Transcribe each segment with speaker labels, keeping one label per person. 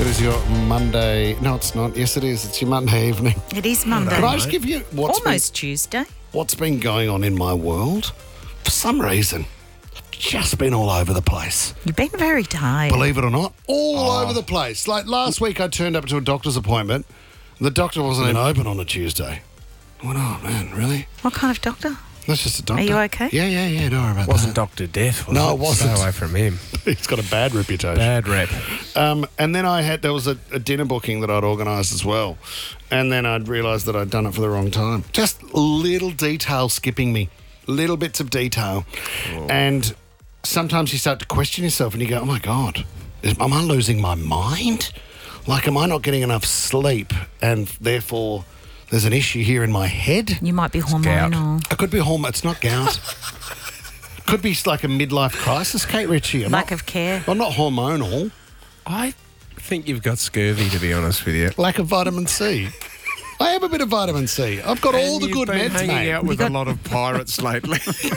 Speaker 1: It is your Monday. No, it's not. Yes, it is. It's your Monday evening.
Speaker 2: It is Monday.
Speaker 1: Can I just give you
Speaker 2: Almost Tuesday.
Speaker 1: what's been going on in my world? For some reason, I've just been all over the place.
Speaker 2: You've been very tired.
Speaker 1: Believe it or not, all over the place. Like last week, I turned up to a doctor's appointment. The doctor wasn't even open on a Tuesday. I went, oh, man, really?
Speaker 2: What kind of doctor?
Speaker 1: That's just a doctor.
Speaker 2: Are you okay?
Speaker 1: Yeah. Don't worry about
Speaker 3: Wasn't
Speaker 1: that.
Speaker 3: Dr. Death, was
Speaker 1: No,
Speaker 3: it?
Speaker 1: it wasn't.
Speaker 3: Stay away from him.
Speaker 1: He's got a bad reputation.
Speaker 3: Bad rep.
Speaker 1: And then there was a dinner booking that I'd organised as well. And then I'd realised that I'd done it for the wrong time. Just little details skipping me. Little bits of detail.
Speaker 3: Oh.
Speaker 1: And sometimes you start to question yourself and you go, oh my God, am I losing my mind? Like, am I not getting enough sleep and therefore there's an issue here in my head?
Speaker 2: You might be hormonal.
Speaker 1: It could be it's not gout. Could be like a midlife crisis, Kate Ritchie.
Speaker 2: Lack of care.
Speaker 1: I'm not hormonal.
Speaker 3: I think you've got scurvy, to be honest with you.
Speaker 1: Lack of vitamin C. I have a bit of vitamin C. I've got all the good meds,
Speaker 3: hanging
Speaker 1: mate.
Speaker 3: out with a lot of pirates lately.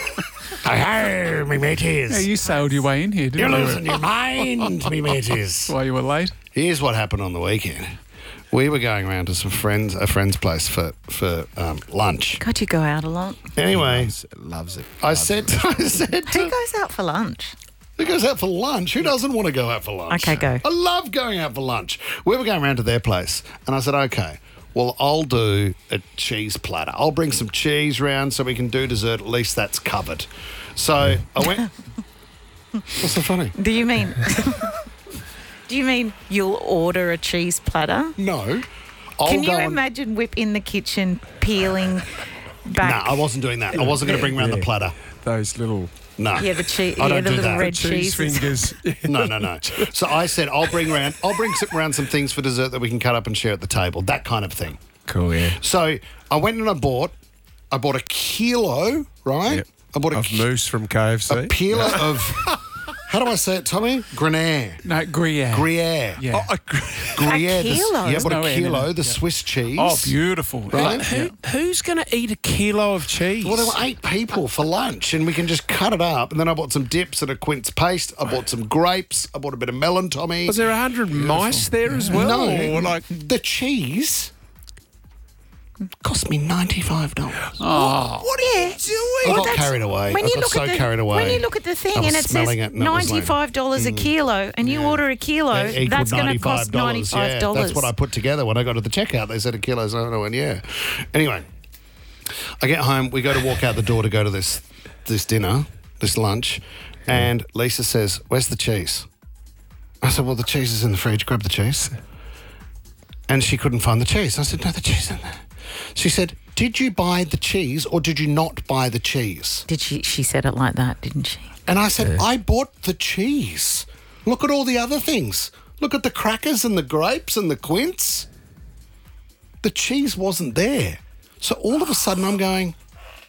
Speaker 1: Hey, me mateys.
Speaker 4: Yeah, you sailed your way in here, didn't
Speaker 1: You're
Speaker 4: you?
Speaker 1: losing your mind, me mateys.
Speaker 4: That's why you were late.
Speaker 1: Here's what happened on the weekend. We were going around to a friend's place for lunch.
Speaker 2: God, you go out a lot.
Speaker 1: Anyway,
Speaker 3: Loves it.
Speaker 1: I said,
Speaker 2: Who goes out for lunch?
Speaker 1: who goes out for lunch? Who doesn't want to go out for lunch?
Speaker 2: Okay, go.
Speaker 1: I love going out for lunch. We were going around to their place, and I said, okay, well, I'll do a cheese platter. I'll bring some cheese round so we can do dessert. At least that's covered. So I went... What's so funny?
Speaker 2: Do you mean... Do you mean you'll order a cheese platter?
Speaker 1: No.
Speaker 2: Can you imagine Whip in the kitchen peeling back?
Speaker 1: No, I wasn't doing that. I wasn't going to bring around the platter.
Speaker 3: Those little
Speaker 1: No.
Speaker 2: Yeah, the cheese.
Speaker 1: I don't
Speaker 2: the
Speaker 1: do
Speaker 2: little
Speaker 1: that.
Speaker 2: red
Speaker 3: cheese
Speaker 2: cheeses.
Speaker 3: fingers.
Speaker 1: No. So I said, I'll bring around some things for dessert that we can cut up and share at the table. That kind of thing.
Speaker 3: Cool, yeah.
Speaker 1: So I went and I bought a kilo, right?
Speaker 3: Yep.
Speaker 1: I bought
Speaker 3: Of moose from KFC.
Speaker 1: a kilo of, how do I say it, Tommy? Gruyere.
Speaker 4: No, Gruyere.
Speaker 1: Gruyere.
Speaker 4: Yeah.
Speaker 1: Gruyere.
Speaker 2: A kilo?
Speaker 1: Yeah, I bought
Speaker 4: No
Speaker 1: a
Speaker 4: end in
Speaker 1: kilo,
Speaker 4: it.
Speaker 1: the
Speaker 4: Yeah.
Speaker 1: Swiss cheese.
Speaker 4: Oh, beautiful.
Speaker 1: Right?
Speaker 3: Who's going to eat a kilo of cheese?
Speaker 1: Well, there were 8 people for lunch, and we can just cut it up. And then I bought some dips and a quince paste. I bought some grapes. I bought a bit of melon, Tommy.
Speaker 3: Was there 100 mice there as well?
Speaker 1: No,
Speaker 3: Or like
Speaker 1: the cheese cost me $95.
Speaker 4: Oh,
Speaker 3: what are you doing?
Speaker 1: I got
Speaker 2: that's-
Speaker 1: carried away.
Speaker 2: When
Speaker 1: I
Speaker 2: you
Speaker 1: got
Speaker 2: look
Speaker 1: so
Speaker 2: at the,
Speaker 1: carried away.
Speaker 2: When you look at the thing
Speaker 1: I was
Speaker 2: and it says
Speaker 1: smelling it and it was like,
Speaker 2: $95 a kilo, and you order a kilo,
Speaker 1: That equaled
Speaker 2: that's going to cost
Speaker 1: $95.
Speaker 2: $95.
Speaker 1: Yeah, that's what I put together when I got to the checkout. They said a kilo, so I went, yeah. Anyway, I get home. We go to walk out the door to go to this dinner, this lunch, and Lisa says, "Where's the cheese?" I said, "Well, the cheese is in the fridge. Grab the cheese." And she couldn't find the cheese. I said, "No, the cheese is in there." She said, "Did you buy the cheese or did you not buy the cheese?"
Speaker 2: Did she said it like that, didn't she?
Speaker 1: And I said, I bought the cheese. Look at all the other things. Look at the crackers and the grapes and the quince. The cheese wasn't there. So all of a sudden I'm going,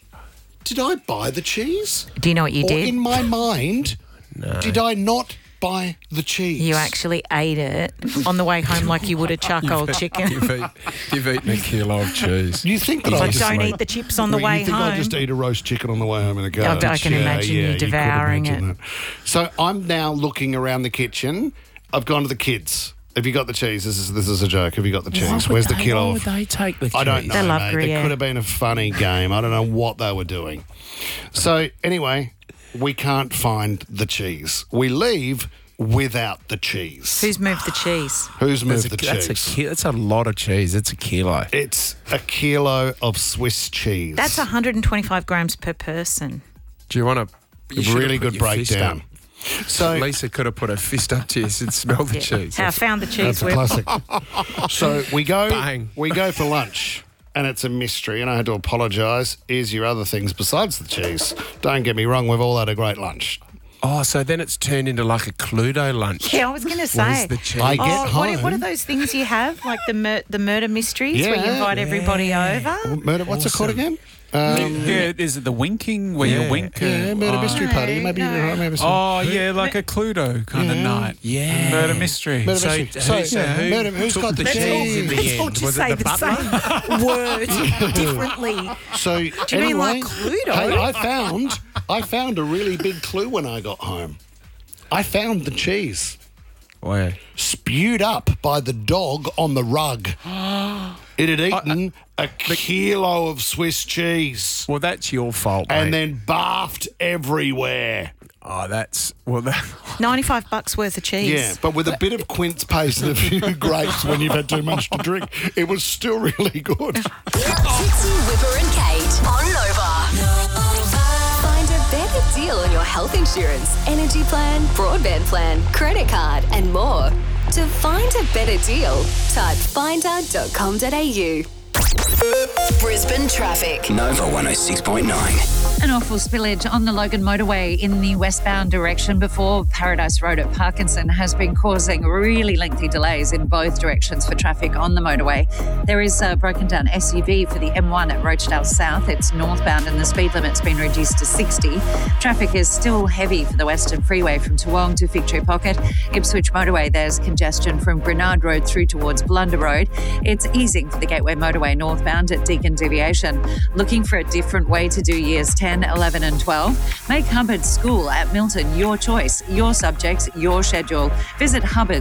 Speaker 1: did I buy the cheese?
Speaker 2: Do you know what you
Speaker 1: Or
Speaker 2: did?
Speaker 1: in my mind, did I not buy the cheese?
Speaker 2: You actually ate it on the way home like you would a charcoal chicken.
Speaker 3: You've eaten a kilo of cheese.
Speaker 1: You think that I
Speaker 2: But
Speaker 1: just...
Speaker 2: don't eat the chips on the
Speaker 1: Well,
Speaker 2: way
Speaker 1: you think
Speaker 2: home.
Speaker 1: I just eat a roast chicken on the way home in a car?
Speaker 2: I can imagine you
Speaker 1: could
Speaker 2: devouring
Speaker 1: imagine
Speaker 2: it.
Speaker 1: that. So I'm now looking around the kitchen. I've gone to the kids. Have you got the cheese? This is a joke. Have you got the cheese? Where's the kilo?
Speaker 3: Why would they take the cheese?
Speaker 1: I don't know,
Speaker 2: They love
Speaker 1: mate. It
Speaker 2: Gruyere.
Speaker 1: could have been a funny game. I don't know what they were doing. So anyway, we can't find the cheese. We leave without the cheese.
Speaker 2: Who's moved the cheese?
Speaker 1: Who's moved the cheese?
Speaker 3: That's a lot of cheese. It's a kilo.
Speaker 1: It's a kilo of Swiss cheese.
Speaker 2: That's 125 grams per person.
Speaker 3: Do you want to...
Speaker 1: really good breakdown. So
Speaker 3: Lisa could have put her fist up to you and smell the cheese.
Speaker 2: I found the cheese.
Speaker 1: that's a
Speaker 2: Whip.
Speaker 1: classic. So we go
Speaker 3: Bang.
Speaker 1: for lunch, and it's a mystery, and I had to apologise. Here's your other things besides the cheese. Don't get me wrong, we've all had a great lunch.
Speaker 3: Oh, so then it's turned into like a Cluedo lunch.
Speaker 2: Yeah, I was going to say.
Speaker 3: Where's the cheese?
Speaker 1: I get
Speaker 2: what
Speaker 1: home.
Speaker 2: are those things you have, like the murder mysteries, where you
Speaker 1: Yeah.
Speaker 2: invite everybody over?
Speaker 1: Murder, what's it called again?
Speaker 4: yeah, is it the winking where you wink?
Speaker 1: Yeah, murder
Speaker 4: Oh.
Speaker 1: mystery party. Maybe you remember some.
Speaker 4: Oh, yeah, like a Cluedo kind of night.
Speaker 3: Yeah.
Speaker 4: Murder mystery.
Speaker 1: Murder
Speaker 3: So,
Speaker 1: mystery.
Speaker 3: who's
Speaker 1: Who's got the
Speaker 3: the cheese in
Speaker 1: cheese?
Speaker 3: the end?
Speaker 2: Just
Speaker 3: Was
Speaker 2: say
Speaker 3: it the butler?
Speaker 2: same word differently.
Speaker 1: So
Speaker 2: Do you mean like Cluedo?
Speaker 1: Hey, I found a really big clue when I got home. I found the cheese.
Speaker 3: Way.
Speaker 1: spewed up by the dog on the rug. It had eaten a kilo of Swiss cheese
Speaker 3: Well, that's your fault,
Speaker 1: and
Speaker 3: mate.
Speaker 1: then barfed everywhere.
Speaker 3: Oh, that's... Well, that...
Speaker 2: $95 worth of cheese.
Speaker 1: Yeah, but with a bit of quince paste and a few grapes when you've had too much to drink, it was still really good.
Speaker 5: Trixie, Whipper and Kate on Nova. Find a better deal on your health insurance, energy plan, broadband plan, credit card and more. To find a better deal, type finder.com.au. Brisbane traffic.
Speaker 6: Nova 106.9.
Speaker 7: An awful spillage on the Logan motorway in the westbound direction before Paradise Road at Parkinson has been causing really lengthy delays in both directions for traffic on the motorway. There is a broken down SUV for the M1 at Rochdale South. It's northbound and the speed limit's been reduced to 60. Traffic is still heavy for the Western Freeway from Toowong to Fig Tree Pocket. Ipswich motorway, there's congestion from Grenard Road through towards Blunder Road. It's easing for the Gateway motorway northbound at Deakin Deviation. Looking for a different way to do years 10, 11 and 12? Make Hubbard School at Milton your choice, your subjects, your schedule. Visit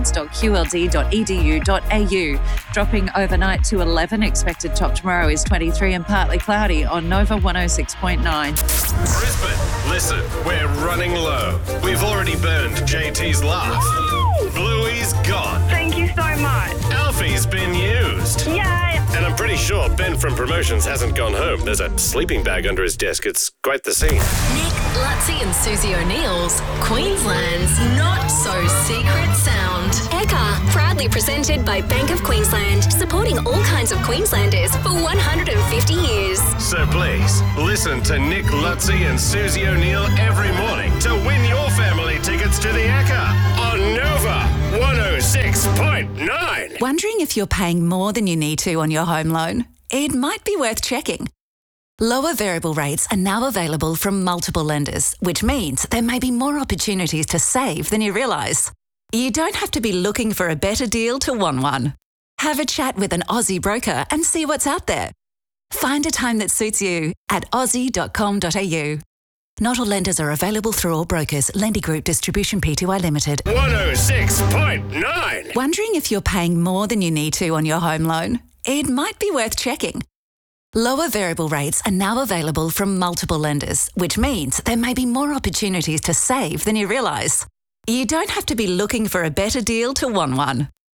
Speaker 7: hubbards.qld.edu.au. Dropping overnight to 11. Expected top tomorrow is 23 and partly cloudy on Nova 106.9.
Speaker 8: Brisbane, listen, we're running low. We've already burned JT's laugh. Bluey's gone.
Speaker 9: Thank you so much.
Speaker 8: Alfie's been used.
Speaker 9: Yay!
Speaker 8: And I'm pretty sure Ben from Promotions hasn't gone home. There's a sleeping bag under his desk. It's quite the scene.
Speaker 5: Nick, Lutzi and Susie O'Neill's Queensland's Not So Secret Sound. Eka, proudly presented by Bank of Queensland, supporting all kinds of Queenslanders for 150 years.
Speaker 8: So please, listen to Nick, Lutzi and Susie O'Neill every morning to win your family tickets to the Ekka on Nova 106.9.
Speaker 10: Wondering if you're paying more than you need to on your home loan? It might be worth checking. Lower variable rates are now available from multiple lenders, which means there may be more opportunities to save than you realise. You don't have to be looking for a better deal to want one. Have a chat with an Aussie broker and see what's out there. Find a time that suits you at aussie.com.au. Not all lenders are available through all brokers. Lendy Group Distribution Pty Limited.
Speaker 8: 106.9.
Speaker 10: Wondering if you're paying more than you need to on your home loan? It might be worth checking. Lower variable rates are now available from multiple lenders, which means there may be more opportunities to save than you realise. You don't have to be looking for a better deal to want one.